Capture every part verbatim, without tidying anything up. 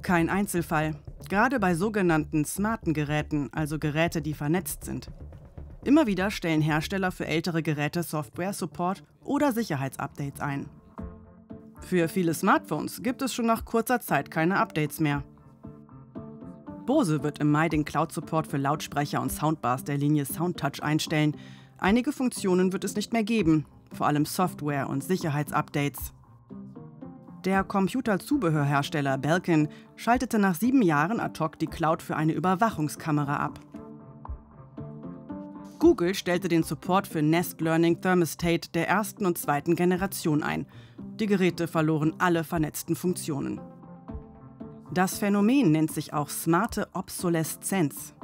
Kein Einzelfall. Gerade bei sogenannten smarten Geräten, also Geräte, die vernetzt sind. Immer wieder stellen Hersteller für ältere Geräte Software-Support oder Sicherheitsupdates ein. Für viele Smartphones gibt es schon nach kurzer Zeit keine Updates mehr. Bose wird im Mai den Cloud-Support für Lautsprecher und Soundbars der Linie SoundTouch einstellen. Einige Funktionen wird es nicht mehr geben, vor allem Software- und Sicherheitsupdates. Der Computerzubehörhersteller Belkin schaltete nach sieben Jahren ad hoc die Cloud für eine Überwachungskamera ab. Google stellte den Support für Nest Learning Thermostat der ersten und zweiten Generation ein. Die Geräte verloren alle vernetzten Funktionen. Das Phänomen nennt sich auch smarte Obsoleszenz.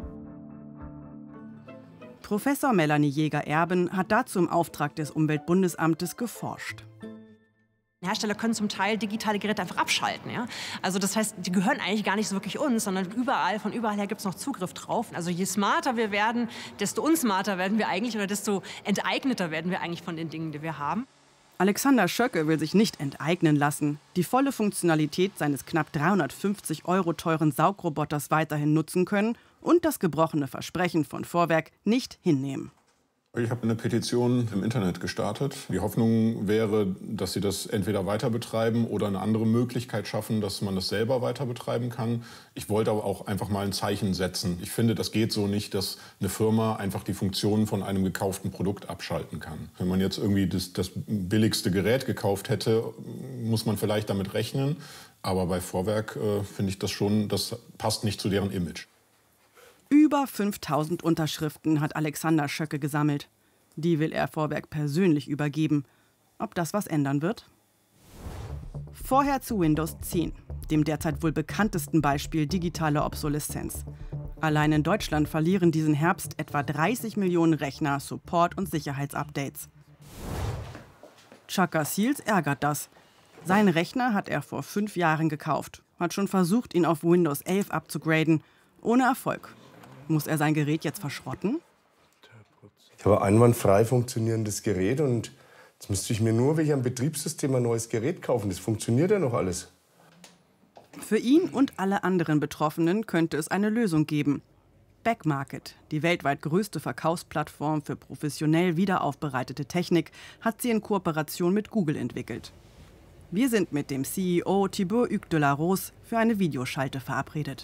Professor Melanie Jäger-Erben hat dazu im Auftrag des Umweltbundesamtes geforscht. Hersteller können zum Teil digitale Geräte einfach abschalten. Ja? Also das heißt, die gehören eigentlich gar nicht so wirklich uns, sondern überall, von überall her gibt es noch Zugriff drauf. Also je smarter wir werden, desto unsmarter werden wir eigentlich oder desto enteigneter werden wir eigentlich von den Dingen, die wir haben. Alexander Schöcke will sich nicht enteignen lassen, die volle Funktionalität seines knapp dreihundertfünfzig Euro teuren Saugroboters weiterhin nutzen können und das gebrochene Versprechen von Vorwerk nicht hinnehmen. Ich habe eine Petition im Internet gestartet. Die Hoffnung wäre, dass sie das entweder weiter betreiben oder eine andere Möglichkeit schaffen, dass man das selber weiter betreiben kann. Ich wollte aber auch einfach mal ein Zeichen setzen. Ich finde, das geht so nicht, dass eine Firma einfach die Funktionen von einem gekauften Produkt abschalten kann. Wenn man jetzt irgendwie das, das billigste Gerät gekauft hätte, muss man vielleicht damit rechnen. Aber bei Vorwerk äh, finde ich das schon, das passt nicht zu deren Image. Über fünftausend Unterschriften hat Alexander Schöcke gesammelt. Die will er Vorwerk persönlich übergeben. Ob das was ändern wird? Vorher zu Windows zehn, dem derzeit wohl bekanntesten Beispiel digitaler Obsoleszenz. Allein in Deutschland verlieren diesen Herbst etwa dreißig Millionen Rechner Support- und Sicherheitsupdates. Chaka Seals ärgert das. Seinen Rechner hat er vor fünf Jahren gekauft, hat schon versucht, ihn auf Windows elf abzugraden, ohne Erfolg. Muss er sein Gerät jetzt verschrotten? Ich habe ein einwandfrei funktionierendes Gerät und jetzt müsste ich mir nur wegen einem Betriebssystem ein neues Gerät kaufen. Das funktioniert ja noch alles. Für ihn und alle anderen Betroffenen könnte es eine Lösung geben. Backmarket, die weltweit größte Verkaufsplattform für professionell wiederaufbereitete Technik, hat sie in Kooperation mit Google entwickelt. Wir sind mit dem C E O Thibaut Hugues de la Rose für eine Videoschalte verabredet.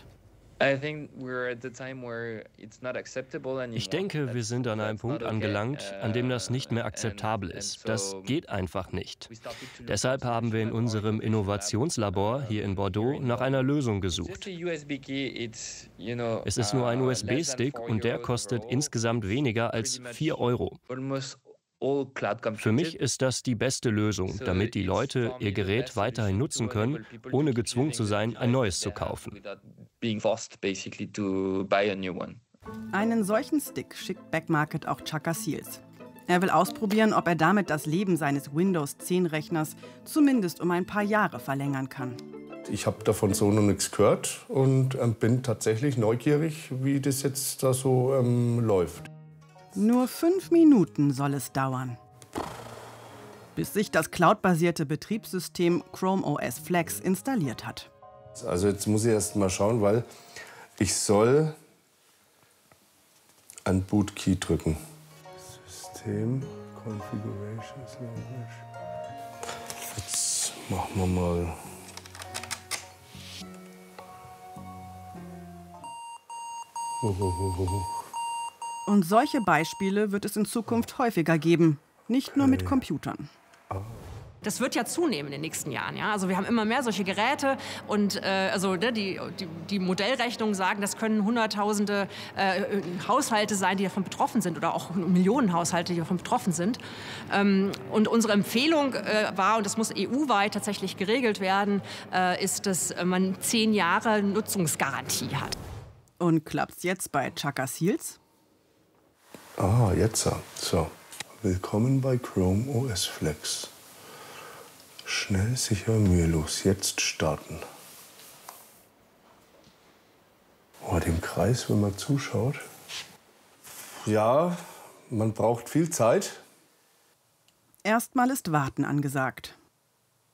Ich denke, wir sind an einem Punkt angelangt, an dem das nicht mehr akzeptabel ist. Das geht einfach nicht. Deshalb haben wir in unserem Innovationslabor hier in Bordeaux nach einer Lösung gesucht. Es ist nur ein U S B-Stick und der kostet insgesamt weniger als vier Euro. Für mich ist das die beste Lösung, damit die Leute ihr Gerät weiterhin nutzen können, ohne gezwungen zu sein, ein neues zu kaufen. Einen solchen Stick schickt Backmarket auch Chaka Seals. Er will ausprobieren, ob er damit das Leben seines Windows zehn Rechners zumindest um ein paar Jahre verlängern kann. Ich habe davon so noch nichts gehört und ähm, bin tatsächlich neugierig, wie das jetzt da so ähm, läuft. Nur fünf Minuten soll es dauern, bis sich das cloudbasierte Betriebssystem Chrome O S Flex installiert hat. Also jetzt muss ich erst mal schauen, weil ich soll einen Boot-Key drücken. System, Configurations Language. Jetzt machen wir mal. Uhuhuhu. Und solche Beispiele wird es in Zukunft häufiger geben, nicht nur mit Computern. Das wird ja zunehmen in den nächsten Jahren. Ja? Also wir haben immer mehr solche Geräte und äh, also, ne, die, die, die Modellrechnungen sagen, das können Hunderttausende äh, Haushalte sein, die davon betroffen sind oder auch Millionen Haushalte, die davon betroffen sind. Ähm, und unsere Empfehlung äh, war, und das muss E U-weit tatsächlich geregelt werden, äh, ist, dass man zehn Jahre Nutzungsgarantie hat. Und klappt's jetzt bei Chaka Seals? Ah, jetzt so. Willkommen bei Chrome O S Flex. Schnell, sicher, mühelos. Jetzt starten. Oh, dem Kreis, wenn man zuschaut. Ja, man braucht viel Zeit. Erstmal ist Warten angesagt.